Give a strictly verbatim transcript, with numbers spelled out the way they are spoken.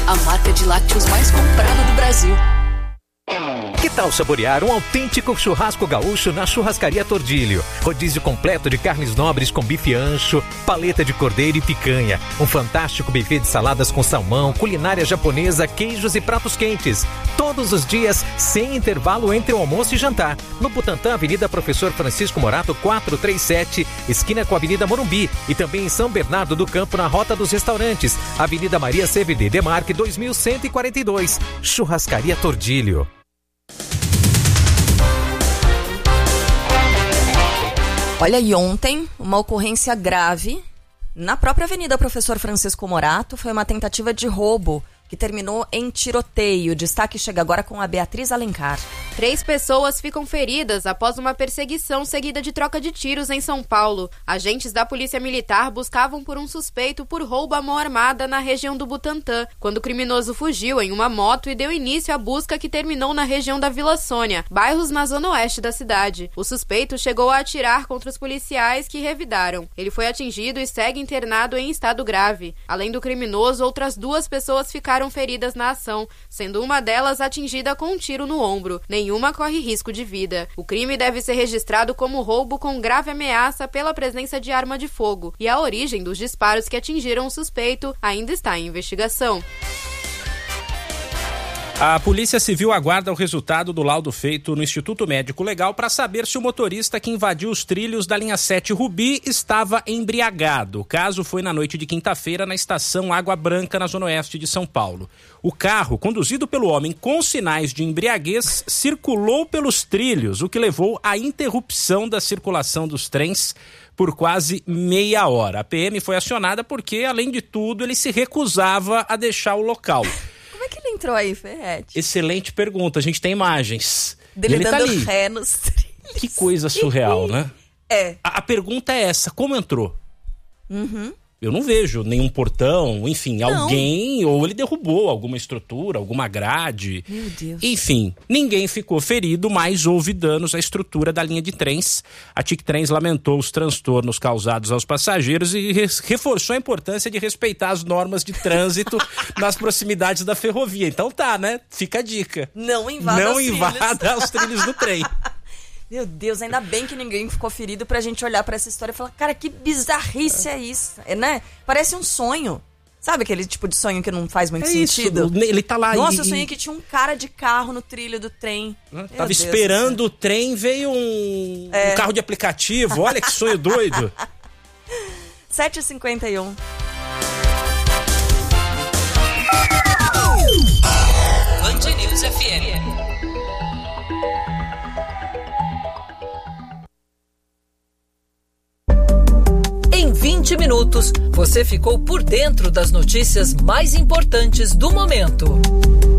a marca de lácteos mais comprada do Brasil. Que tal saborear um autêntico churrasco gaúcho na Churrascaria Tordilho? Rodízio completo de carnes nobres com bife ancho, paleta de cordeiro e picanha. Um fantástico buffet de saladas com salmão, culinária japonesa, queijos e pratos quentes. Todos os dias, sem intervalo entre o almoço e jantar. No Butantã, Avenida Professor Francisco Morato, quatrocentos e trinta e sete, esquina com a Avenida Morumbi. E também em São Bernardo do Campo, na Rota dos Restaurantes. Avenida Maria C V D Demarque, dois mil cento e quarenta e dois. Churrascaria Tordilho. Olha, e ontem, uma ocorrência grave na própria Avenida Professor Francisco Morato. Foi uma tentativa de roubo que terminou em tiroteio. Destaque chega agora com a Beatriz Alencar. Três pessoas ficam feridas após uma perseguição seguida de troca de tiros em São Paulo. Agentes da Polícia Militar buscavam por um suspeito por roubo à mão armada na região do Butantã, quando o criminoso fugiu em uma moto e deu início à busca que terminou na região da Vila Sônia, bairros na zona oeste da cidade. O suspeito chegou a atirar contra os policiais que revidaram. Ele foi atingido e segue internado em estado grave. Além do criminoso, outras duas pessoas ficaram feridas na ação, sendo uma delas atingida com um tiro no ombro. Nenhuma corre risco de vida. O crime deve ser registrado como roubo com grave ameaça pela presença de arma de fogo, e a origem dos disparos que atingiram o suspeito ainda está em investigação. A Polícia Civil aguarda o resultado do laudo feito no Instituto Médico Legal para saber se o motorista que invadiu os trilhos da linha sete Rubi estava embriagado. O caso foi na noite de quinta-feira na estação Água Branca, na zona oeste de São Paulo. O carro, conduzido pelo homem com sinais de embriaguez, circulou pelos trilhos, o que levou à interrupção da circulação dos trens por quase meia hora. A P M foi acionada porque, além de tudo, ele se recusava a deixar o local. Como é que ele entrou aí, Ferretti? Excelente pergunta, a gente tem imagens. Dele ele dando tá ali. ré nos trilhos. Que coisa surreal, né? É. A, a pergunta é essa, como entrou? Uhum. Eu não vejo nenhum portão, enfim, Não. alguém, ou ele derrubou alguma estrutura, alguma grade. Meu Deus. Enfim, ninguém ficou ferido, mas houve danos à estrutura da linha de trens. A T I C Trens lamentou os transtornos causados aos passageiros e re- reforçou a importância de respeitar as normas de trânsito nas proximidades da ferrovia. Então tá, né? Fica a dica. Não invada Não os invada trilhos. os trilhos do trem. Meu Deus, ainda bem que ninguém ficou ferido pra gente olhar pra essa história e falar, cara, que bizarrice é isso, é, né? Parece um sonho. Sabe aquele tipo de sonho que não faz muito É sentido? isso, ele tá lá. Nossa, e, eu sonhei que tinha um cara de carro no trilho do trem. Né? Meu Tava Deus esperando do o trem, veio um, É. um carro de aplicativo. Olha que sonho doido. sete e cinquenta e um. Band News F M. Em vinte minutos, você ficou por dentro das notícias mais importantes do momento.